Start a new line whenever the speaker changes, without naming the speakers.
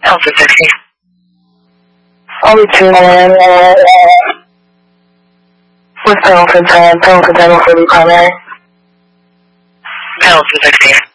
Pelton 60.
Only 2 man, with Pendleton 10 will be primary.
Pelton 60.